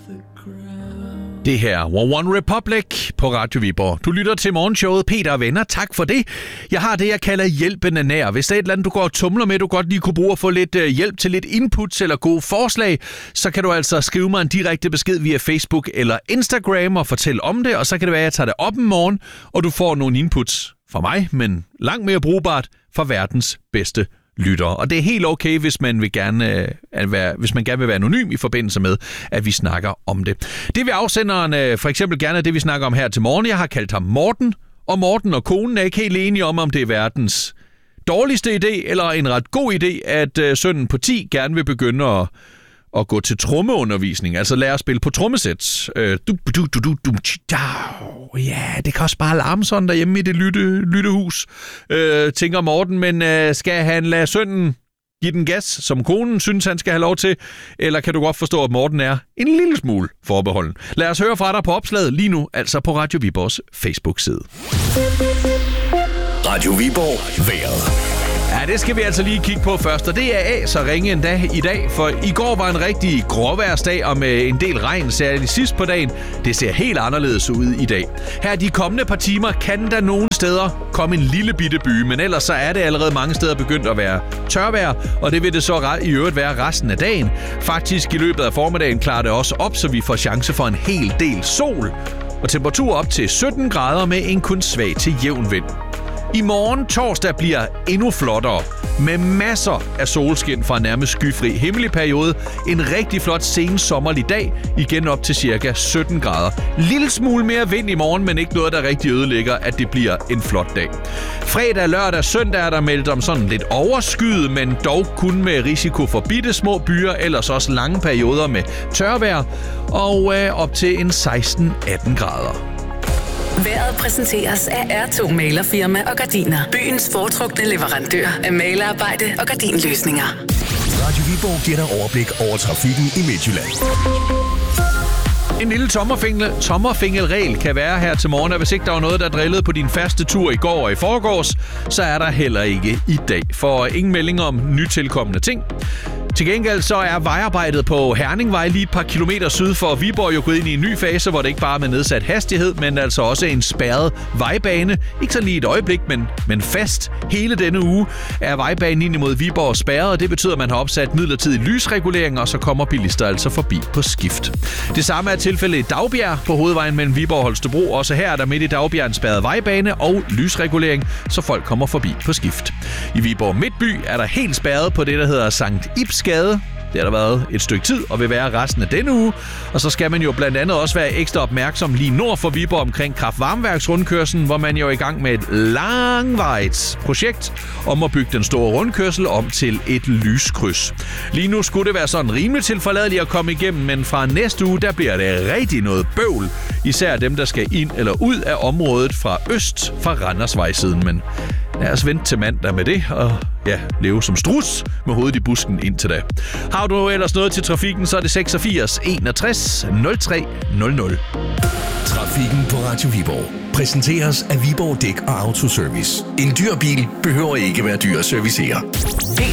Det her var One Republic på Radio Viborg. Du lytter til morgenshowet Peter og Venner. Tak for det. Jeg har det, jeg kalder hjælpende nær. Hvis der er et eller andet, du går og tumler med, du godt lige kunne bruge at få lidt hjælp til lidt inputs eller gode forslag, så kan du altså skrive mig en direkte besked via Facebook eller Instagram og fortælle om det, og så kan det være, at jeg tager det op en morgen, og du får nogle inputs fra mig, men langt mere brugbart for verdens bedste lyttere. Og det er helt okay, hvis man gerne vil være anonym i forbindelse med, at vi snakker om det. Det vil afsenderen for eksempel gerne det, vi snakker om her til morgen. Jeg har kaldt ham Morten, og Morten og konen er ikke helt enige om det er verdens dårligste idé eller en ret god idé, at sønnen på 10 gerne vil begynde at gå til trommeundervisning, altså lære at spille på trommesæt. Ja, det kan også bare larme sådan derhjemme i det lyttehus, tænker Morten, men skal han lade sønnen give den gas, som konen synes, han skal have lov til, eller kan du godt forstå, at Morten er en lille smule forbeholden? Lad os høre fra dig på opslaget lige nu, altså på Radio Viborgs Facebook-side. Radio Viborg vejret. Ja, det skal vi altså lige kigge på først, og det er så ringe endda i dag, for i går var en rigtig gråværsdag og med en del regn, særligt sidst på dagen. Det ser helt anderledes ud i dag. Her de kommende par timer kan der nogle steder komme en lille bitte by, men ellers så er det allerede mange steder begyndt at være tørvejr, og det vil det så i øvrigt være resten af dagen. Faktisk i løbet af formiddagen klarer det også op, så vi får chance for en hel del sol, og temperatur op til 17 grader med en kun svag til jævn vind. I morgen torsdag bliver endnu flottere, med masser af solskin fra nærmest skyfri himmelig periode. En rigtig flot sen sommerlig dag, igen op til cirka 17 grader. Lille smule mere vind i morgen, men ikke noget, der rigtig ødelægger, at det bliver en flot dag. Fredag, lørdag, søndag er der meldt om sådan lidt overskyet, men dog kun med risiko for bitte små byer, ellers også lange perioder med tørvejr, og op til en 16-18 grader. Vejret præsenteres af R2 Malerfirma og Gardiner. Byens foretrukne leverandør af malerarbejde og gardinløsninger. Radio Viborg giver dig overblik over trafikken i Midtjylland. En lille tommerfingelregel kan være her til morgen, og hvis ikke der var noget, der drillede på din faste tur i går og i forgårs, så er der heller ikke i dag, for ingen meldinger om nytilkommende ting. Til gengæld så er vejarbejdet på Herningvej lige et par kilometer syd for Viborg jo gået ind i en ny fase, hvor det ikke bare er med nedsat hastighed, men altså også en spærret vejbane. Ikke så lige et øjeblik, men fast. Hele denne uge er vejbanen ind imod Viborg spærret, og det betyder, at man har opsat midlertidig lysregulering, og så kommer bilister altså forbi på skift. Det samme er tilfældet i Dagbjerg på hovedvejen mellem Viborg og Holstebro. Også her er der midt i Dagbjerg en spærret vejbane og lysregulering, så folk kommer forbi på skift. I Viborg Midtby er der helt spærret på det, der hedder Sankt Ibs Gade. Det har der været et stykke tid, og vil være resten af denne uge. Og så skal man jo blandt andet også være ekstra opmærksom lige nord for Viborg omkring kraft-varmeværksrundkørslen, hvor man jo er i gang med et langvejs projekt om at bygge den store rundkørsel om til et lyskryds. Lige nu skulle det være sådan rimelig tilforladeligt at komme igennem, men fra næste uge, der bliver det rigtig noget bøvl. Især dem, der skal ind eller ud af området fra øst fra Randersvejsiden. Men lad os vente til mandag med det, og leve som strus med hovedet i busken indtil da. Har du ellers noget til trafikken, så er det 86 61 03 00. Trafikken på Radio Viborg præsenteres af Viborg Dæk og Autoservice. En dyr bil behøver ikke være dyr at servicere.